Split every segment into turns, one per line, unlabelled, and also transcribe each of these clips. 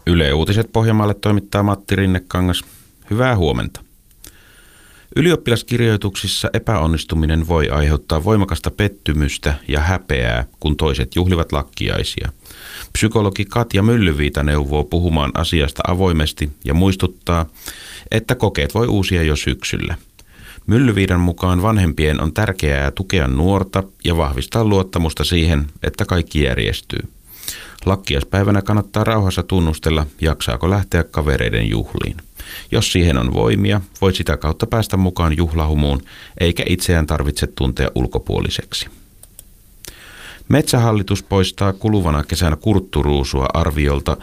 Yle Uutiset Pohjanmaalle toimittaa Matti Rinnekangas. Hyvää huomenta. Ylioppilaskirjoituksissa epäonnistuminen voi aiheuttaa voimakasta pettymystä ja häpeää, kun toiset juhlivat lakkiaisia. Psykologi Katja Myllyviita neuvoo puhumaan asiasta avoimesti ja muistuttaa, että kokeet voi uusia jo syksyllä. Myllyviidan mukaan vanhempien on tärkeää tukea nuorta ja vahvistaa luottamusta siihen, että kaikki järjestyy. Lakkiaispäivänä kannattaa rauhassa tunnustella, jaksaako lähteä kavereiden juhliin. Jos siihen on voimia, voi sitä kautta päästä mukaan juhlahumuun, eikä itseään tarvitse tuntea ulkopuoliseksi. Metsähallitus poistaa kuluvana kesänä kurtturuusua arviolta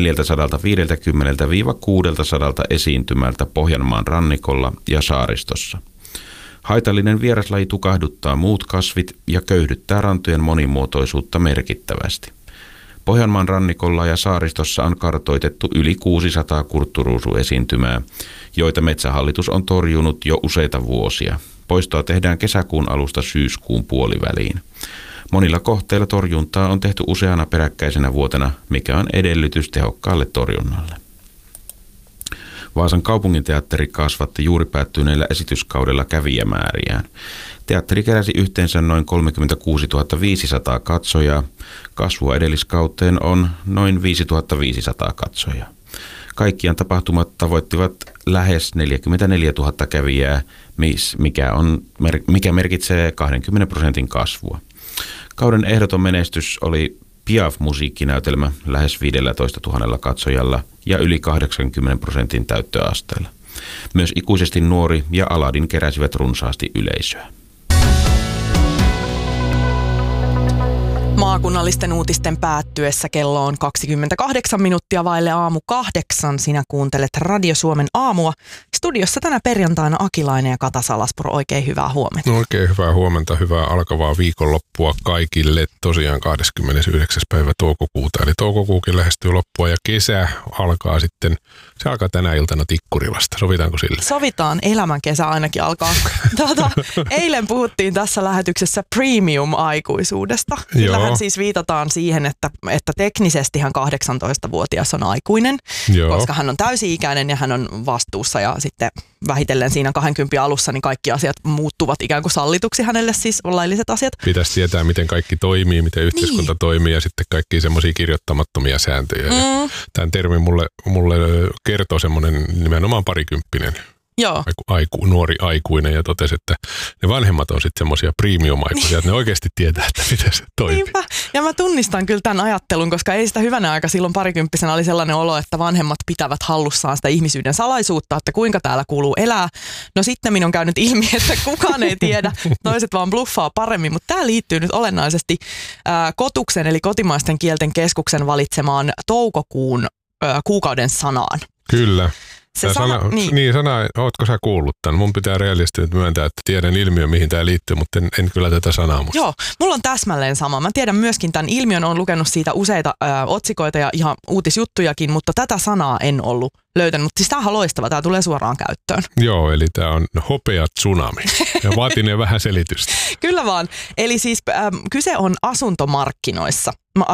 450–600 esiintymältä Pohjanmaan rannikolla ja saaristossa. Haitallinen vieraslaji tukahduttaa muut kasvit ja köyhdyttää rantojen monimuotoisuutta merkittävästi. Pohjanmaan rannikolla ja saaristossa on kartoitettu yli 600 kurtturuusuesiintymää, joita Metsähallitus on torjunut jo useita vuosia. Poistoa tehdään kesäkuun alusta syyskuun puoliväliin. Monilla kohteilla torjuntaa on tehty useana peräkkäisenä vuotena, mikä on edellytys tehokkaalle torjunnalle. Vaasan kaupunginteatteri kasvatti juuri päättyneellä esityskaudella kävijämääriään. Teatteri keräsi yhteensä noin 36 500 katsojaa. Kasvua edelliskauteen on noin 5 500 katsojaa. Kaikkiaan tapahtumat tavoittivat lähes 44 000 kävijää, mikä merkitsee 20% kasvua. Kauden ehdoton menestys oli Piaf-musiikkinäytelmä lähes 15 000 katsojalla ja yli 80% täyttöasteella. Myös Ikuisesti nuori ja Aladdin keräsivät runsaasti yleisöä.
Maakunnallisten uutisten päättyessä kello on 28 minuuttia vaille 7:08. Sinä kuuntelet Radio Suomen aamua. Studiossa tänä perjantaina Akilainen ja Kata Salaspuro. Oikein hyvää huomenta.
No, oikein hyvää huomenta, hyvää alkavaa viikonloppua kaikille. Tosiaan 29. päivä toukokuuta, eli toukokuukin lähestyy loppua ja kesä alkaa sitten, se alkaa tänä iltana Tikkurilasta. Sovitaanko sille?
Sovitaan, elämän kesä ainakin alkaa. Eilen puhuttiin tässä lähetyksessä premium-aikuisuudesta. Sillähän siis viitataan siihen, että teknisestihan 18-vuotias on aikuinen, koska hän on täysi-ikäinen ja hän on vastuussa ja sitten vähitellen siinä 20 alussa niin kaikki asiat muuttuvat ikään kuin sallituksi hänelle, siis lailliset asiat. Pitäisi
tietää, miten kaikki toimii, miten yhteiskunta toimii ja sitten kaikki semmoisia kirjoittamattomia sääntöjä. Tämän termin mulle kertoo semmoinen nimenomaan parikymppinen. Nuori aikuinen ja totesi, että ne vanhemmat on sitten semmoisia premium-aikuisia, että ne oikeasti tietää, että miten se toimii.
Niinpä. Ja mä tunnistan kyllä tämän ajattelun, koska ei sitä hyvänä aika silloin parikymppisenä oli sellainen olo, että vanhemmat pitävät hallussaan sitä ihmisyyden salaisuutta, että kuinka täällä kuuluu elää. No sitten minun on käynyt ilmi, että kukaan ei tiedä, toiset vaan bluffaa paremmin, mutta tämä liittyy nyt olennaisesti Kotuksen eli Kotimaisten kielten keskuksen valitsemaan toukokuun kuukauden sanaan.
Kyllä. Ootko sä kuullut tämän? Mun pitää realistisesti nyt myöntää, että tiedän ilmiön, mihin tämä liittyy, mutta en kyllä tätä sanaa muista.
Joo, mulla on täsmälleen sama. Mä tiedän myöskin tämän ilmiön, olen lukenut siitä useita otsikoita ja ihan uutisjuttujakin, mutta tätä sanaa en ollut löytänyt. Mutta siis tämähän on loistava, tämä tulee suoraan käyttöön.
Joo, eli tämä on hopea tsunami ja vaatineen vähän selitystä.
Kyllä vaan. Eli siis kyse on asuntomarkkinoista.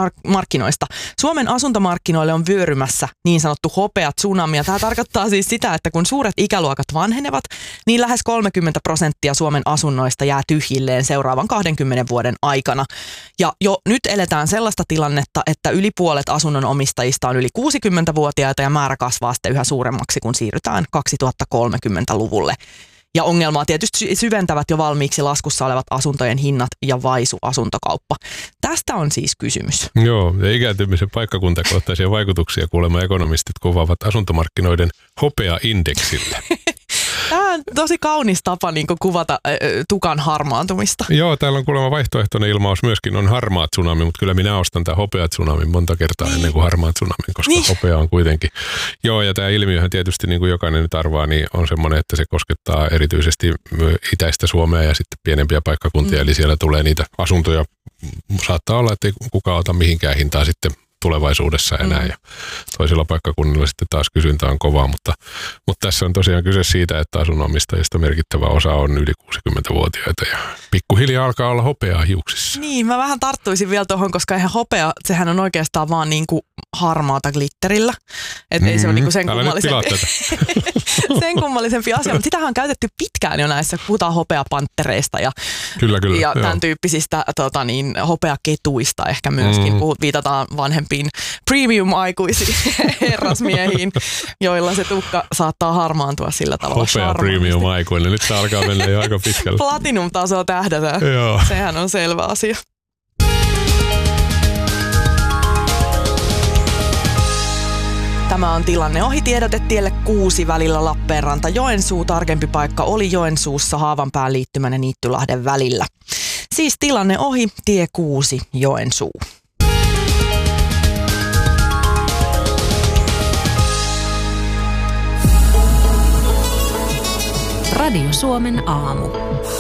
Suomen asuntomarkkinoille on vyörymässä niin sanottu hopea tsunami. Ja tämä tarkoittaa siis sitä, että kun suuret ikäluokat vanhenevat, niin lähes 30% Suomen asunnoista jää tyhjilleen seuraavan 20 vuoden aikana. Ja jo nyt eletään sellaista tilannetta, että yli puolet asunnon omistajista on yli 60-vuotiaita ja määrä kasvaa sitten yhä suuremmaksi, kun siirrytään 2030-luvulle. Ja ongelmaa tietysti syventävät jo valmiiksi laskussa olevat asuntojen hinnat ja vaisu asuntokauppa. Tästä on siis kysymys.
Joo, ja ikääntymisen paikkakuntakohtaisia vaikutuksia kuulemma ekonomistit kuvaavat asuntomarkkinoiden hopea-indeksillä.
Tämä on tosi kaunis tapa niin kuvata tukan harmaantumista.
Joo, täällä on kuulemma vaihtoehtoinen ilmaus myöskin on harmaa tsunami, mutta kyllä minä ostan tämän hopea tsunamin monta kertaa ennen kuin harmaa tsunamin, koska hopea on kuitenkin. Joo, ja tämä ilmiöhän tietysti niin kuin jokainen nyt arvaa, niin on semmoinen, että se koskettaa erityisesti itäistä Suomea ja sitten pienempiä paikkakuntia, eli siellä tulee niitä asuntoja. Saattaa olla, että ei kukaan ota mihinkään hintaan sitten tulevaisuudessa enää. Ja toisilla paikkakunnilla sitten taas kysyntä on kovaa, mutta tässä on tosiaan kyse siitä, että asunnonomistajista merkittävä osa on yli 60-vuotiaita ja pikkuhiljaa alkaa olla hopeaa hiuksissa.
Niin, mä vähän tarttuisin vielä tuohon, koska eihän hopea, sehän on oikeastaan vaan niinku harmaata glitterillä. Että ei se ole niinku sen kummallisempi asia, mutta sitähän on käytetty pitkään jo näissä, kun puhutaan hopeapanttereista ja tämän tyyppisistä hopeaketuista ehkä myöskin. Viitataan vanhempiin premium-aikuisiin herrasmiehiin, joilla se tukka saattaa harmaantua sillä tavalla.
Hopea premium-aikuinen, nyt tämä alkaa mennä jo aika pitkälle.
Platinum-tasoa tähdätään, sehän on selvä asia. Tämä on tilanne ohi tiedote tielle 6 välillä Lappeenranta-Joensuu. Tarkempi paikka oli Joensuussa Haavanpään liittymän ja Niittylahden välillä. Siis tilanne ohi, tie 6 Joensuu.
Radio Suomen aamu.